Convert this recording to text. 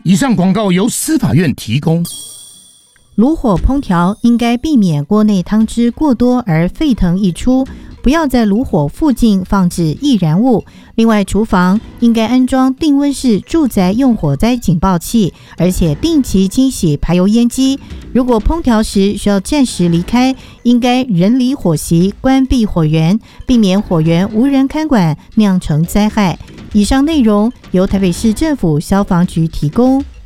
以上广告由司法院提供。 炉火烹调应该避免锅内汤汁过多而沸腾溢出，不要在炉火附近放置易燃物。另外，厨房应该安装定温式住宅用火灾警报器，而且定期清洗排油烟机。如果烹调时需要暂时离开，应该人离火席，关闭火源，避免火源无人看管，酿成灾害。以上内容由台北市政府消防局提供。